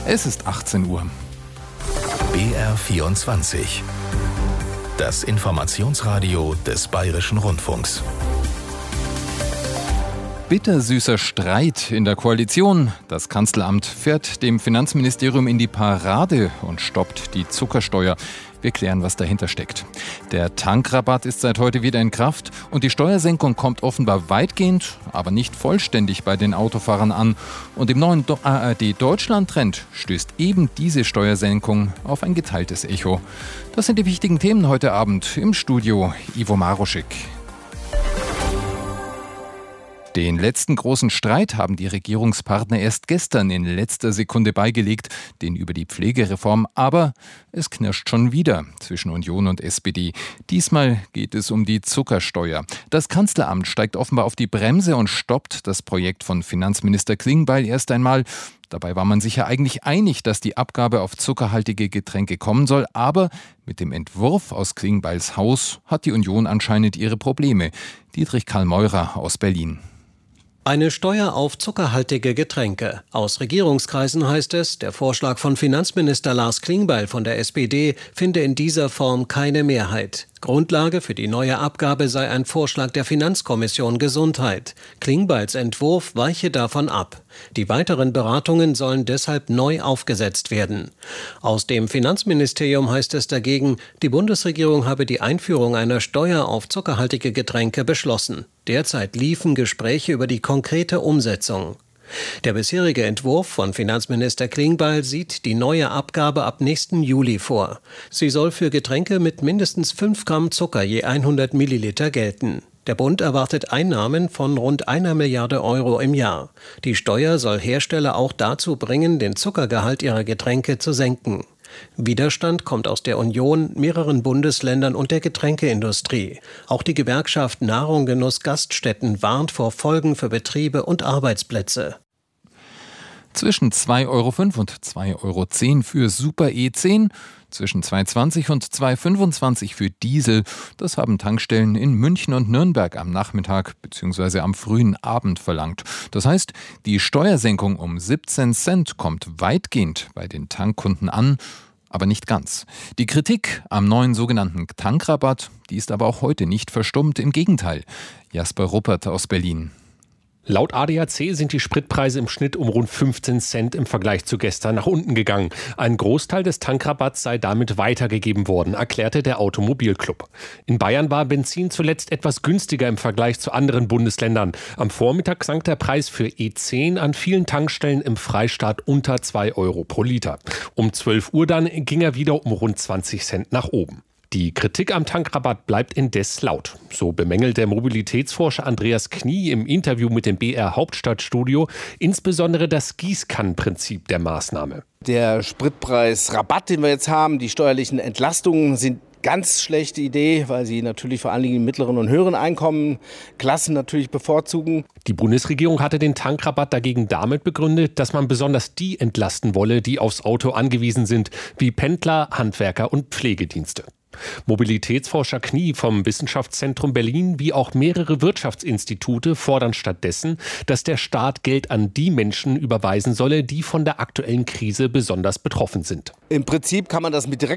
Es ist 18 Uhr. BR24. Das Informationsradio des Bayerischen Rundfunks. Bittersüßer Streit in der Koalition. Das Kanzleramt fährt dem Finanzministerium in die Parade und stoppt die Zuckersteuer. Wir klären, was dahinter steckt. Der Tankrabatt ist seit heute wieder in Kraft und die Steuersenkung kommt offenbar weitgehend, aber nicht vollständig bei den Autofahrern an. Und im neuen ARD-Deutschland-Trend stößt eben diese Steuersenkung auf ein geteiltes Echo. Das sind die wichtigen Themen heute Abend im Studio. Ivo Maruschik. Den letzten großen Streit haben die Regierungspartner erst gestern in letzter Sekunde beigelegt, den über die Pflegereform. Aber es knirscht schon wieder zwischen Union und SPD. Diesmal geht es um die Zuckersteuer. Das Kanzleramt steigt offenbar auf die Bremse und stoppt das Projekt von Finanzminister Klingbeil erst einmal. Dabei war man sich ja eigentlich einig, dass die Abgabe auf zuckerhaltige Getränke kommen soll. Aber mit dem Entwurf aus Klingbeils Haus hat die Union anscheinend ihre Probleme. Dietrich Karl Meurer aus Berlin. Eine Steuer auf zuckerhaltige Getränke. Aus Regierungskreisen heißt es, der Vorschlag von Finanzminister Lars Klingbeil von der SPD finde in dieser Form keine Mehrheit. Grundlage für die neue Abgabe sei ein Vorschlag der Finanzkommission Gesundheit. Klingbeils Entwurf weiche davon ab. Die weiteren Beratungen sollen deshalb neu aufgesetzt werden. Aus dem Finanzministerium heißt es dagegen, die Bundesregierung habe die Einführung einer Steuer auf zuckerhaltige Getränke beschlossen. Derzeit liefen Gespräche über die konkrete Umsetzung. Der bisherige Entwurf von Finanzminister Klingbeil sieht die neue Abgabe ab nächsten Juli vor. Sie soll für Getränke mit mindestens 5 Gramm Zucker je 100 Milliliter gelten. Der Bund erwartet Einnahmen von rund 1 Milliarde Euro im Jahr. Die Steuer soll Hersteller auch dazu bringen, den Zuckergehalt ihrer Getränke zu senken. Widerstand kommt aus der Union, mehreren Bundesländern und der Getränkeindustrie. Auch die Gewerkschaft Nahrung, Genuss, Gaststätten warnt vor Folgen für Betriebe und Arbeitsplätze. Zwischen 2,05 € und 2,10 € für Super E10, zwischen 2,20 € und 2,25 € für Diesel. Das haben Tankstellen in München und Nürnberg am Nachmittag bzw. am frühen Abend verlangt. Das heißt, die Steuersenkung um 17 Cent kommt weitgehend bei den Tankkunden an, aber nicht ganz. Die Kritik am neuen sogenannten Tankrabatt, die ist aber auch heute nicht verstummt. Im Gegenteil. Jasper Ruppert aus Berlin. Laut ADAC sind die Spritpreise im Schnitt um rund 15 Cent im Vergleich zu gestern nach unten gegangen. Ein Großteil des Tankrabatts sei damit weitergegeben worden, erklärte der Automobilclub. In Bayern war Benzin zuletzt etwas günstiger im Vergleich zu anderen Bundesländern. Am Vormittag sank der Preis für E10 an vielen Tankstellen im Freistaat unter 2 € pro Liter. Um 12 Uhr dann ging er wieder um rund 20 Cent nach oben. Die Kritik am Tankrabatt bleibt indes laut. So bemängelt der Mobilitätsforscher Andreas Knie im Interview mit dem BR Hauptstadtstudio insbesondere das Gießkannenprinzip der Maßnahme. Der Spritpreisrabatt, den wir jetzt haben, die steuerlichen Entlastungen sind ganz schlechte Idee, weil sie natürlich vor allen Dingen mittleren und höheren Einkommenklassen natürlich bevorzugen. Die Bundesregierung hatte den Tankrabatt dagegen damit begründet, dass man besonders die entlasten wolle, die aufs Auto angewiesen sind, wie Pendler, Handwerker und Pflegedienste. Mobilitätsforscher Knie vom Wissenschaftszentrum Berlin wie auch mehrere Wirtschaftsinstitute fordern stattdessen, dass der Staat Geld an die Menschen überweisen solle, die von der aktuellen Krise besonders betroffen sind. Im Prinzip kann man das mit